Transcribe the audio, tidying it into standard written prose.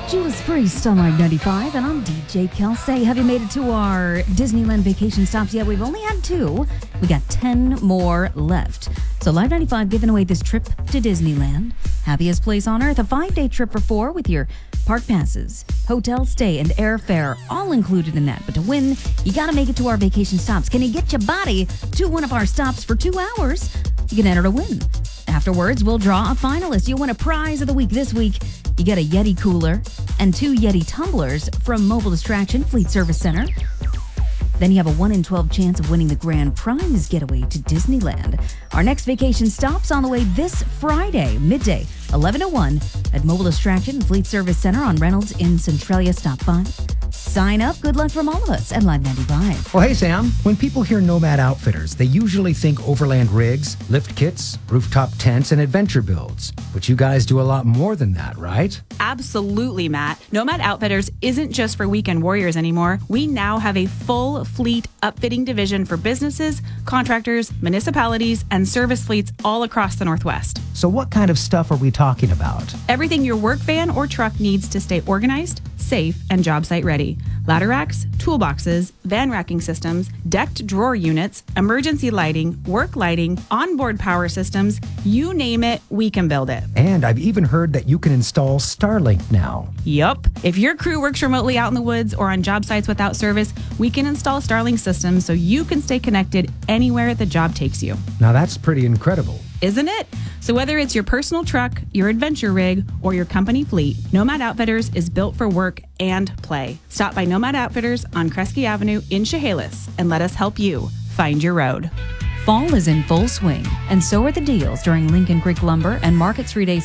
Judas Priest on Live 95, and I'm DJ Kelsey. Have you made it to our Disneyland vacation stops yet? We've only had 2. We got 10 more left. So Live 95 giving away this trip to Disneyland. Happiest place on earth, a 5-day trip for 4 with your park passes, hotel stay, and airfare, all included in that. But to win, you got to make it to our vacation stops. Can you get your body to one of our stops for 2 hours? You can enter to win. Afterwards, we'll draw a finalist. You'll win a prize of the week. This week, you get a Yeti cooler and 2 Yeti tumblers from Mobile Distraction Fleet Service Center. Then you have a 1 in 12 chance of winning the grand prize getaway to Disneyland. Our next vacation stop's on the way this Friday, midday, 11 to 1 at Mobile Distraction Fleet Service Center on Reynolds in Centralia. Stop by. Sign up. Good luck from all of us at Live 95. Well, hey, Sam. When people hear Nomad Outfitters, they usually think overland rigs, lift kits, rooftop tents, and adventure builds. But you guys do a lot more than that, right? Absolutely, Matt. Nomad Outfitters isn't just for weekend warriors anymore. We now have a full fleet upfitting division for businesses, contractors, municipalities, and service fleets all across the Northwest. So what kind of stuff are we talking about? Everything your work van or truck needs to stay organized, safe, and job site ready. Ladder racks, toolboxes, van racking systems, decked drawer units, emergency lighting, work lighting, onboard power systems, you name it, we can build it. And I've even heard that you can install Starlink now. Yup. If your crew works remotely out in the woods or on job sites without service, we can install Starlink systems so you can stay connected anywhere the job takes you. Now that's pretty incredible. Isn't it? So whether it's your personal truck, your adventure rig, or your company fleet, Nomad Outfitters is built for work and play. Stop by Nomad Outfitters on Kresge Avenue in Chehalis and let us help you find your road. Fall is in full swing, and so are the deals during Lincoln Creek Lumber and Market 3 Days